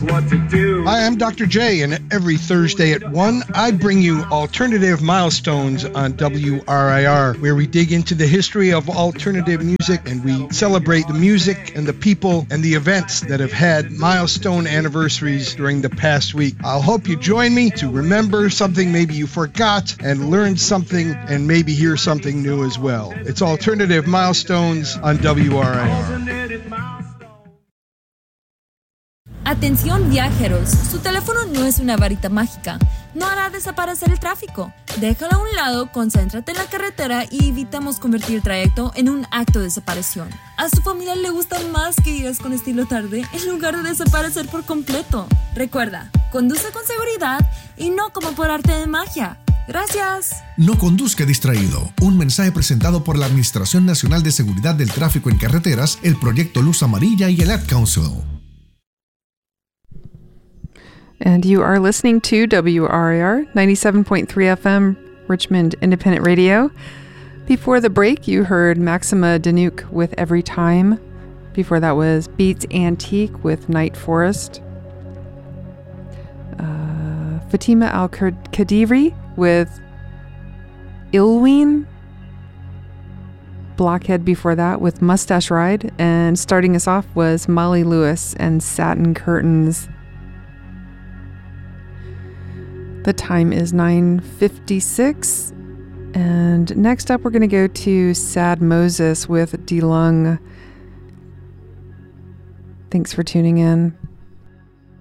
what to do. Hi, I'm Dr. J, and every Thursday at 1, I bring you Alternative Milestones on WRIR, where we dig into the history of alternative music and we celebrate the music and the people and the events that have had milestone anniversaries during the past week. I'll hope you join me to remember something maybe you forgot and learn something and maybe hear something new as well. It's Alternative Milestones on WRIR. Atención viajeros, su teléfono no es una varita mágica, no hará desaparecer el tráfico. Déjalo a un lado, concéntrate en la carretera y evitamos convertir el trayecto en un acto de desaparición. A su familia le gusta más que digas con estilo tarde en lugar de desaparecer por completo. Recuerda, conduce con seguridad y no como por arte de magia. Gracias. No conduzca distraído. Un mensaje presentado por la Administración Nacional de Seguridad del Tráfico en Carreteras, el Proyecto Luz Amarilla y el Ad Council. And you are listening to WRIR 97.3 FM, Richmond Independent Radio. Before the break, you heard Maxima Danuque with Every Time. Before that was Beats Antique with Night Forest. Fatima Al-Khadiri with Ilween. Blockhead before that with Mustache Ride. And starting us off was Molly Lewis and Satin Curtains. The time is 9:56, and next up we're going to go to Sad Moses with DeLung. Thanks for tuning in.